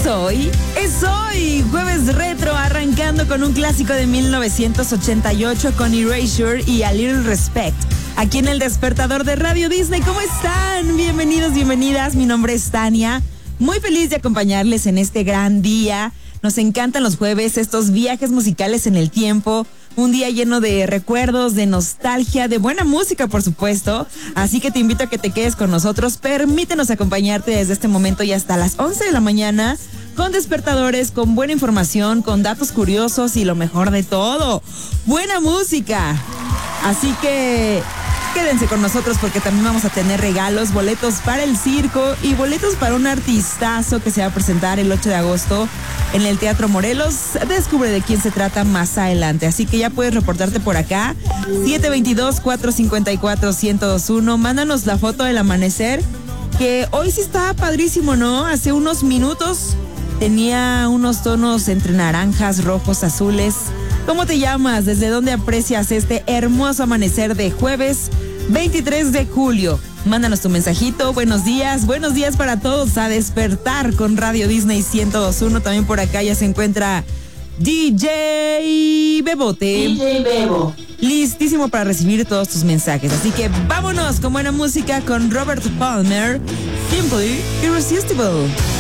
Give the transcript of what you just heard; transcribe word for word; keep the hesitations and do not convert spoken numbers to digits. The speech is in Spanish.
hoy, es hoy, jueves retro, arrancando con un clásico de mil novecientos ochenta y ocho con Erasure y A Little Respect. Aquí en el despertador de Radio Disney, ¿cómo están? Bienvenidos, bienvenidas, mi nombre es Tania. Muy feliz de acompañarles en este gran día. Nos encantan los jueves, estos viajes musicales en el tiempo. Un día lleno de recuerdos, de nostalgia, de buena música, por supuesto. Así que te invito a que te quedes con nosotros. Permítenos acompañarte desde este momento y hasta las once de la mañana con despertadores, con buena información, con datos curiosos y lo mejor de todo, buena música. Así que quédense con nosotros porque también vamos a tener regalos, boletos para el circo y boletos para un artistazo que se va a presentar el ocho de agosto en el Teatro Morelos. Descubre de quién se trata más adelante. Así que ya puedes reportarte por acá. siete dos dos, cuatro cinco cuatro, uno cero dos uno. Mándanos la foto del amanecer, que hoy sí está padrísimo, ¿no? Hace unos minutos tenía unos tonos entre naranjas, rojos, azules. ¿Cómo te llamas? ¿Desde dónde aprecias este hermoso amanecer de jueves veintitrés de julio? Mándanos tu mensajito. Buenos días, buenos días para todos. A despertar con Radio Disney ciento dos punto uno. También por acá ya se encuentra D J Bebote. D J Bebo. Listísimo para recibir todos tus mensajes. Así que vámonos con buena música con Robert Palmer. Simply Irresistible.